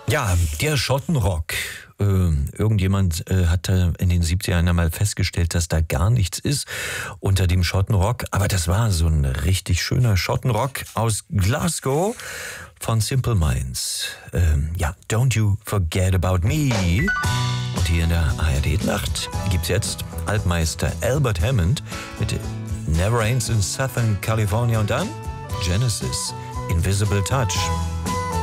Ja, der Schottenrock. Irgendjemand hatte in den 70ern einmal festgestellt, dass da gar nichts ist unter dem Schottenrock. Aber das war so ein richtig schöner Schottenrock aus Glasgow von Simple Minds. Ja, Don't You Forget About Me. Und hier in der ARD-Nacht gibt's jetzt Altmeister Albert Hammond mit Never Rains in Southern California und dann Genesis, Invisible Touch.